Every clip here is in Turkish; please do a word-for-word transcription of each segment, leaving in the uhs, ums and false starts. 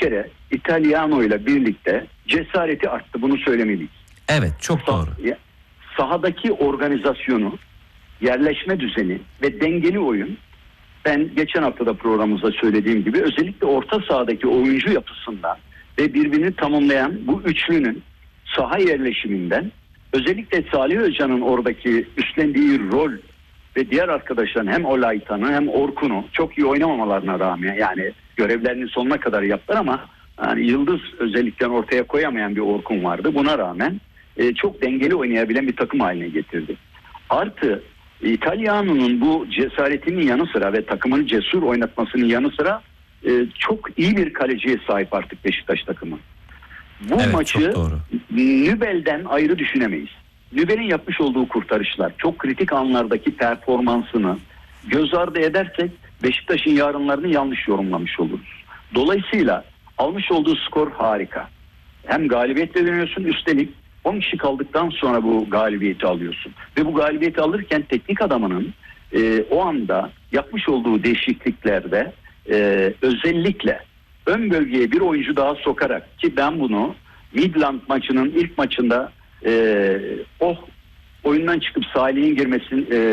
kere İtalyano ile birlikte cesareti arttı. Bunu söylemeliyiz. Evet, çok doğru. Sahadaki organizasyonu, yerleşme düzeni ve dengeli oyun, ben geçen haftada programımızda söylediğim gibi özellikle orta sahadaki oyuncu yapısından ve birbirini tamamlayan bu üçlünün saha yerleşiminden, özellikle Salih Özcan'ın oradaki üstlendiği rol ve diğer arkadaşların hem Olaytan'ı hem Orkun'u çok iyi oynamamalarına rağmen, yani görevlerini sonuna kadar yaptılar ama yani yıldız özellikle ortaya koyamayan bir Orkun vardı. Buna rağmen e, çok dengeli oynayabilen bir takım haline getirdi. Artı İtalyano'nun bu cesaretinin yanı sıra ve takımını cesur oynatmasının yanı sıra e, çok iyi bir kaleciye sahip artık Beşiktaş takımı. Bu evet, maçı Nübel'den ayrı düşünemeyiz. Nübel'in yapmış olduğu kurtarışlar, çok kritik anlardaki performansını göz ardı edersek Beşiktaş'ın yarınlarını yanlış yorumlamış oluruz. Dolayısıyla almış olduğu skor harika. Hem galibiyetle dönüyorsun, üstelik on kişi kaldıktan sonra bu galibiyeti alıyorsun. Ve bu galibiyeti alırken teknik adamının e, o anda yapmış olduğu değişikliklerde e, özellikle ön bölgeye bir oyuncu daha sokarak, ki ben bunu Midland maçının ilk maçında e, o oyundan çıkıp Salih'in girmesini e,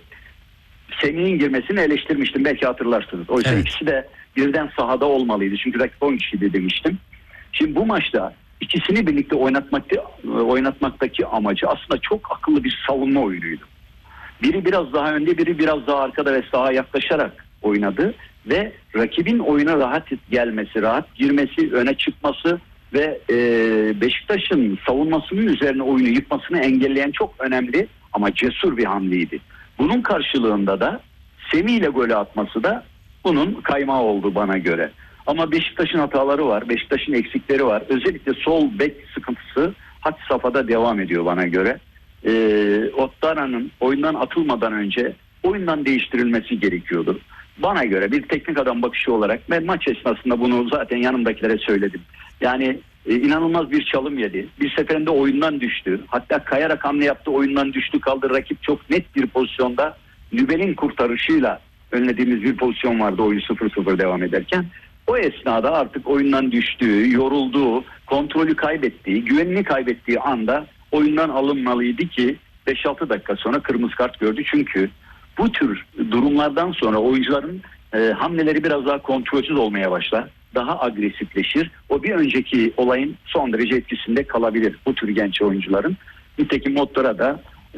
Semih'in girmesini eleştirmiştim, belki hatırlarsınız. Oysa evet. ikisi de birden sahada olmalıydı. Çünkü rakip on kişiydi demiştim. Şimdi bu maçta ikisini birlikte oynatmakta, oynatmaktaki amacı aslında çok akıllı bir savunma oyunuydu. Biri biraz daha önde, biri biraz daha arkada ve sağa yaklaşarak oynadı ve rakibin oyuna rahat gelmesi, rahat girmesi, öne çıkması ve e, Beşiktaş'ın savunmasının üzerine oyunu yıkmasını engelleyen çok önemli ama cesur bir hamleydi. Bunun karşılığında da Semih ile golü atması da bunun kaymağı oldu bana göre. Ama Beşiktaş'ın hataları var, Beşiktaş'ın eksikleri var. Özellikle sol bek sıkıntısı had safhada devam ediyor bana göre. Ee, Ottara'nın oyundan atılmadan önce oyundan değiştirilmesi gerekiyordu. Bana göre bir teknik adam bakışı olarak ben maç esnasında bunu zaten yanımdakilere söyledim. Yani e, inanılmaz bir çalım yedi. Bir seferinde oyundan düştü. Hatta kayarak hamle yaptı, oyundan düştü kaldı. Rakip çok net bir pozisyonda Nübel'in kurtarışıyla önlediğimiz bir pozisyon vardı oyun sıfır sıfır devam ederken. O esnada artık oyundan düştüğü, yorulduğu, kontrolü kaybettiği, güvenini kaybettiği anda oyundan alınmalıydı ki beş altı dakika sonra kırmızı kart gördü. Çünkü bu tür durumlardan sonra oyuncuların e, hamleleri biraz daha kontrolsüz olmaya başlar. Daha agresifleşir. O bir önceki olayın son derece etkisinde kalabilir bu tür genç oyuncuların. Nitekim Mottora da e,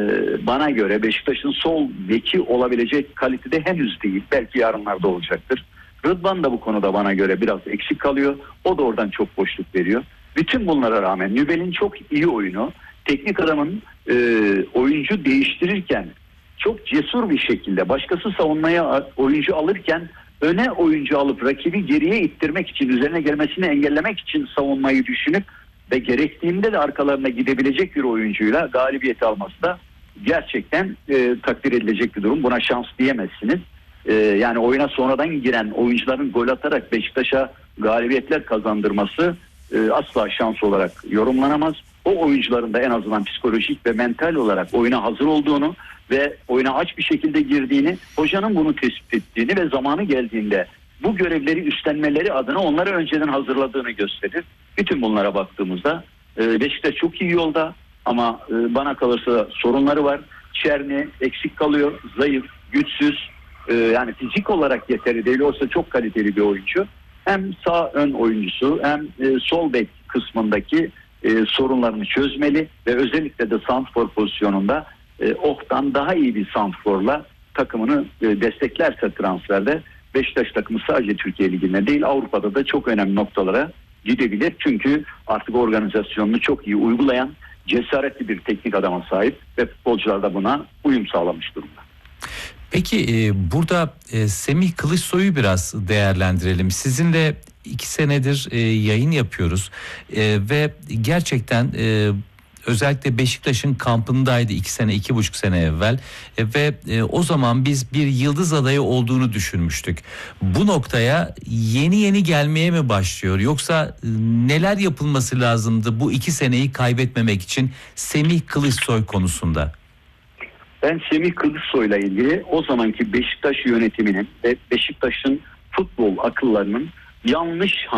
bana göre Beşiktaş'ın sol beki olabilecek kalitede henüz değil. Belki yarınlarda olacaktır. Rıdvan da bu konuda bana göre biraz eksik kalıyor. O da oradan çok boşluk veriyor. Bütün bunlara rağmen Nübel'in çok iyi oyunu, teknik adamın e, oyuncu değiştirirken çok cesur bir şekilde başkası savunmaya oyuncu alırken öne oyuncu alıp rakibi geriye ittirmek için, üzerine gelmesini engellemek için savunmayı düşünüp ve gerektiğinde de arkalarına gidebilecek bir oyuncuyla galibiyeti alması da gerçekten e, takdir edilecek bir durum. Buna şans diyemezsiniz. E, yani oyuna sonradan giren oyuncuların gol atarak Beşiktaş'a galibiyetler kazandırması e, asla şans olarak yorumlanamaz. O oyuncuların da en azından psikolojik ve mental olarak oyuna hazır olduğunu ve oyuna aç bir şekilde girdiğini, hocanın bunu tespit ettiğini ve zamanı geldiğinde bu görevleri üstlenmeleri adına onları önceden hazırladığını gösterir. Bütün bunlara baktığımızda e, Beşiktaş çok iyi yolda ama e, bana kalırsa sorunları var. Çerni eksik kalıyor, zayıf, güçsüz, e, yani fizik olarak yeteri değil, olsa çok kaliteli bir oyuncu. Hem sağ ön oyuncusu hem e, sol bek kısmındaki e, sorunlarını çözmeli ve özellikle de santrfor pozisyonunda e, Oh'tan daha iyi bir santrforla takımını e, desteklerse transferde Beşiktaş takımı sadece Türkiye Ligi'nde değil Avrupa'da da çok önemli noktalara gidebilir. Çünkü artık organizasyonunu çok iyi uygulayan cesaretli bir teknik adama sahip ve futbolcular da buna uyum sağlamış durumda. Peki e, burada e, Semih Kılıçsoy'u biraz değerlendirelim. Sizinle iki senedir e, yayın yapıyoruz e, ve gerçekten e, özellikle Beşiktaş'ın kampındaydı iki sene, iki buçuk sene evvel e, ve e, o zaman biz bir yıldız adayı olduğunu düşünmüştük. Bu noktaya yeni yeni gelmeye mi başlıyor, yoksa e, neler yapılması lazımdı bu iki seneyi kaybetmemek için Semih Kılıçsoy konusunda? Ben Semih Kılıçsoy'la ilgili o zamanki Beşiktaş yönetiminin ve Beşiktaş'ın futbol akıllarının yanlış